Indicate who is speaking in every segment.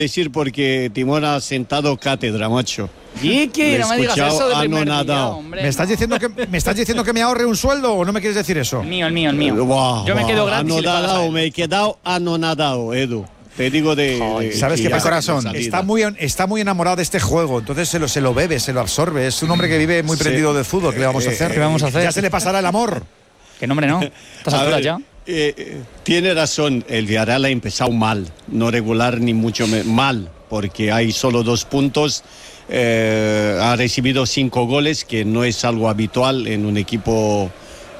Speaker 1: decir porque Timón ha sentado cátedra, macho.
Speaker 2: ¿Y qué? No me digas eso de primer día, hombre.
Speaker 3: ¿Me estás diciendo que me ahorre un sueldo o no me quieres decir eso?
Speaker 2: El mío. Yo me quedo gratis.
Speaker 1: Me he quedado anonadado, Edu. Te digo
Speaker 3: ¿Sabes qué pasa, corazón? Está muy enamorado de este juego, entonces se lo bebe, se lo absorbe. Es un hombre que vive muy prendido del fútbol. ¿Qué le vamos a hacer?
Speaker 2: ¿Qué vamos a hacer?
Speaker 3: Ya se le pasará el amor.
Speaker 2: Que nombre no. ¿Estás alturas ya?
Speaker 1: Tiene razón, el Villarreal ha empezado mal, no regular ni mucho mal, porque hay solo 2 puntos, ha recibido 5 goles, que no es algo habitual en un equipo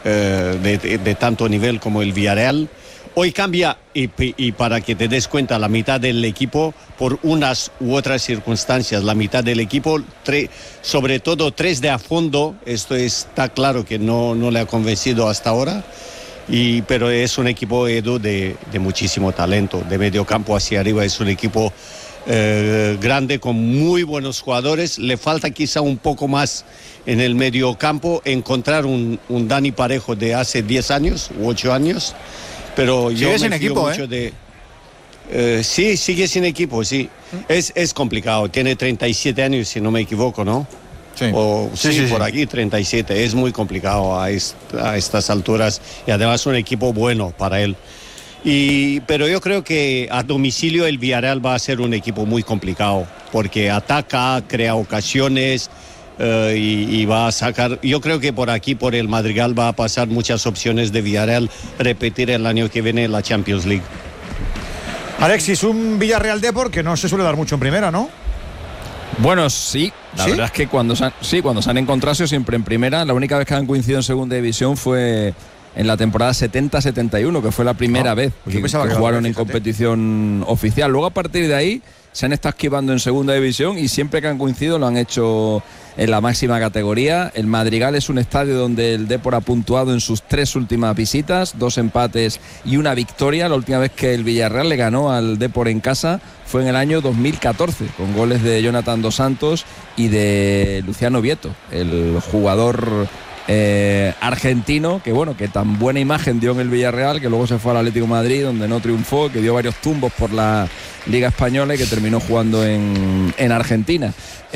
Speaker 1: de tanto nivel como el Villarreal. Hoy cambia, y para que te des cuenta, la mitad del equipo, por unas u otras circunstancias, la mitad del equipo, sobre todo 3 de a fondo, esto está claro que no le ha convencido hasta ahora. Pero es un equipo, Edu, de muchísimo talento, de medio campo hacia arriba. Es un equipo grande con muy buenos jugadores. Le falta quizá un poco más en el medio campo, encontrar un Dani Parejo de hace 10 años u 8 años. Pero yo
Speaker 3: sigue sin equipo,
Speaker 1: mucho sí, sigue sin equipo, sí. Es complicado. Tiene 37 años, si no me equivoco, ¿no? Sí, por aquí 37, es muy complicado a estas alturas, y además un equipo bueno para él. Pero yo creo que a domicilio el Villarreal va a ser un equipo muy complicado, porque ataca, crea ocasiones y va a sacar. Yo creo que por aquí, por el Madrigal, va a pasar muchas opciones de Villarreal repetir el año que viene la Champions League.
Speaker 3: Alexis, un Villarreal Depor que no se suele dar mucho en primera, ¿no?
Speaker 4: Bueno, sí, la verdad es que cuando se han encontrado siempre en primera. La única vez que han coincidido en segunda división fue en la temporada 70-71, que fue la primera vez que jugaron en competición oficial. Luego, a partir de ahí, se han estado esquivando en segunda división, y siempre que han coincidido lo han hecho en la máxima categoría. El Madrigal es un estadio donde el Depor ha puntuado en sus 3 últimas visitas, 2 empates y 1 victoria. La última vez que el Villarreal le ganó al Depor en casa fue en el año 2014, con goles de Jonathan Dos Santos y de Luciano Vieto, el jugador argentino que tan buena imagen dio en el Villarreal, que luego se fue al Atlético de Madrid, donde no triunfó, que dio varios tumbos por la Liga Española y que terminó jugando en Argentina.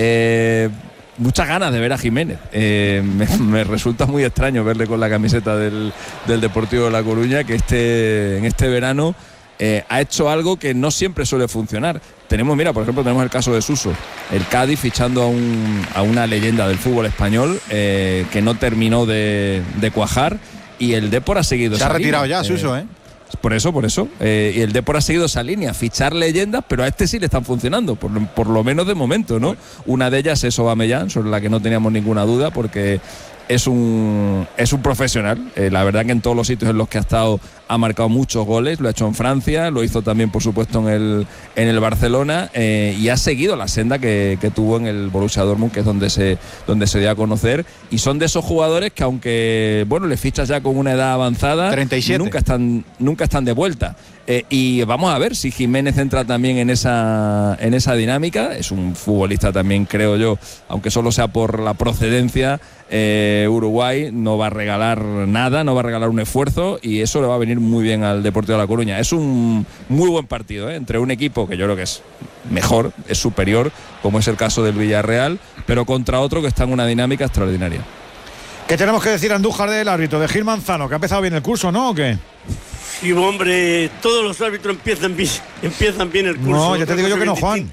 Speaker 4: Muchas ganas de ver a Jiménez. Me resulta muy extraño verle con la camiseta del Deportivo de La Coruña, que en este verano ha hecho algo que no siempre suele funcionar. Por ejemplo, tenemos el caso de Suso, el Cádiz fichando a una leyenda del fútbol español que no terminó de cuajar, y el Depor ha seguido.
Speaker 3: Se ha retirado ya Suso, ¿eh?
Speaker 4: Por eso. Y el Depor ha seguido esa línea, fichar leyendas, pero a este sí le están funcionando, por lo menos de momento, ¿no? Una de ellas es Aubameyang, sobre la que no teníamos ninguna duda, porque es un profesional. La verdad que en todos los sitios en los que ha estado ha marcado muchos goles. Lo ha hecho en Francia, lo hizo también, por supuesto, en el Barcelona, y ha seguido la senda que tuvo en el Borussia Dortmund, que es donde se dio a conocer. Y son de esos jugadores que, aunque le fichas ya con una edad avanzada,
Speaker 3: 37,
Speaker 4: nunca están de vuelta. Y vamos a ver si Jiménez entra también en esa dinámica. Es un futbolista también, creo yo, aunque solo sea por la procedencia. Uruguay no va a regalar nada, no va a regalar un esfuerzo, y eso le va a venir muy bien al Deportivo de La Coruña. Es un muy buen partido, entre un equipo que yo creo que es mejor, es superior, como es el caso del Villarreal, pero contra otro que está en una dinámica extraordinaria.
Speaker 3: ¿Qué tenemos que decir, Andújar, del árbitro, de Gil Manzano, que ha empezado bien el curso, ¿no? ¿O qué?
Speaker 5: Sí, hombre, todos los árbitros empiezan bien el curso.
Speaker 3: No, ya te digo yo que no, Juan.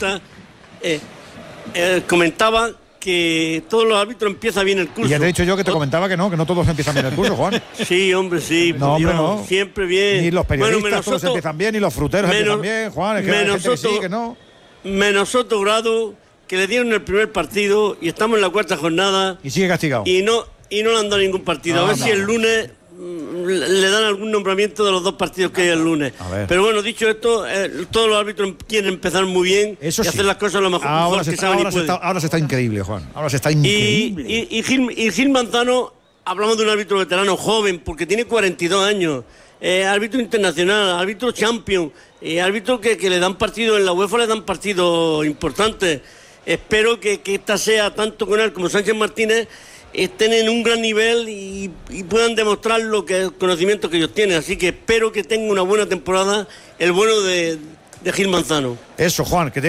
Speaker 5: Comentaba que todos los árbitros empiezan bien el curso.
Speaker 3: Y ya te he dicho yo que te comentaba que no todos empiezan bien el curso, Juan.
Speaker 5: Sí, hombre, sí.
Speaker 3: No, hombre, no.
Speaker 5: Siempre bien.
Speaker 3: Ni los periodistas todos empiezan bien, ni los fruteros empiezan bien, Juan. Es que hay gente que sí, que no.
Speaker 5: Menos Soto Grado, que le dieron el primer partido y estamos en la 4ª jornada.
Speaker 3: Y sigue castigado.
Speaker 5: Y no le han dado ningún partido. A ver si el lunes le dan algún nombramiento de los 2 partidos que hay el lunes. Pero bueno, dicho esto, todos los árbitros quieren empezar muy bien.
Speaker 3: Eso
Speaker 5: y hacer las cosas lo mejor que saben y pueden.
Speaker 3: Ahora se está increíble, Juan. Ahora se está increíble.
Speaker 5: Y Gil Manzano, hablamos de un árbitro veterano joven, porque tiene 42 años. Árbitro internacional, árbitro champion, árbitro que le dan partido en la UEFA, le dan partidos importantes. Espero que esta sea, tanto con él como Sánchez Martínez, estén en un gran nivel y puedan demostrar el conocimiento que ellos tienen. Así que espero que tenga una buena temporada el bueno de Gil Manzano.
Speaker 3: Eso, Juan, que